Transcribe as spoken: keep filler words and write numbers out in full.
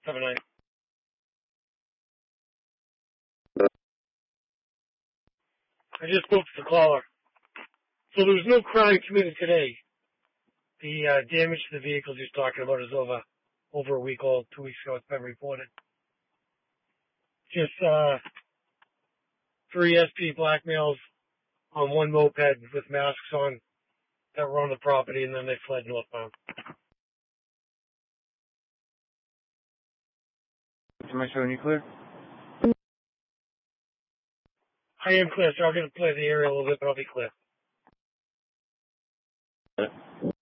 Have a night. I just spoke to the caller. So there was no crime committed today. The uh, damage to the vehicles he's talking about is over over a week old. Two weeks ago it's been reported. Just uh, three S P blackmails on one moped with masks on that were on the property, and then they fled northbound. Am I showing you clear? I am clear, so I'm going to play the area a little bit, but I'll be clear.